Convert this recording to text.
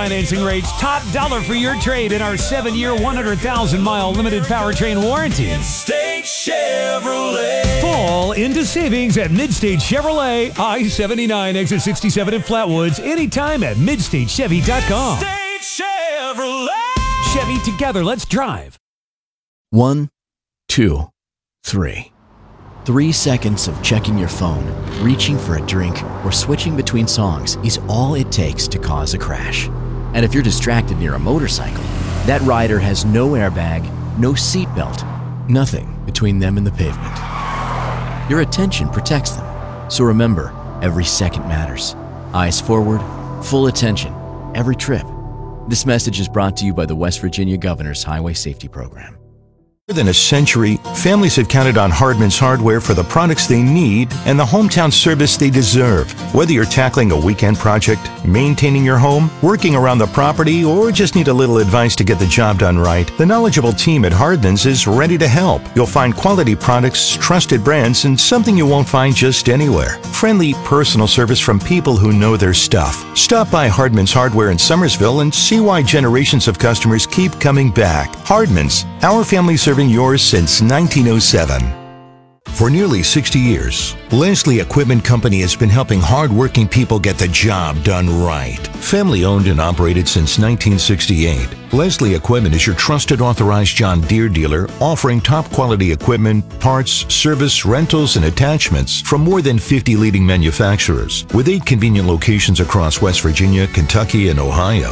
financing rates, top dollar for your trade in our 7-year, 100,000-mile limited powertrain warranty. Midstate Chevrolet. Fall into savings at Midstate Chevrolet, I-79, exit 67 in Flatwoods, anytime at MidstateChevy.com. Midstate Chevrolet. Chevy, together, let's drive. 1, 2, 3. 3 seconds of checking your phone, reaching for a drink, or switching between songs is all it takes to cause a crash. And if you're distracted near a motorcycle, that rider has no airbag, no seatbelt, nothing between them and the pavement. Your attention protects them. So remember, every second matters. Eyes forward, full attention, every trip. This message is brought to you by the West Virginia Governor's Highway Safety Program. More than a century, families have counted on Hardman's Hardware for the products they need and the hometown service they deserve. Whether you're tackling a weekend project, maintaining your home, working around the property, or just need a little advice to get the job done right, the knowledgeable team at Hardman's is ready to help. You'll find quality products, trusted brands, and something you won't find just anywhere. Friendly, personal service from people who know their stuff. Stop by Hardman's Hardware in Summersville and see why generations of customers keep coming back. Hardman's, our family serving yours since 1907. For nearly 60 years, Leslie Equipment Company has been helping hard-working people get the job done right. Family owned and operated since 1968, Leslie Equipment is your trusted authorized John Deere dealer, offering top-quality equipment, parts, service, rentals, and attachments from more than 50 leading manufacturers. With 8 convenient locations across West Virginia, Kentucky, and Ohio,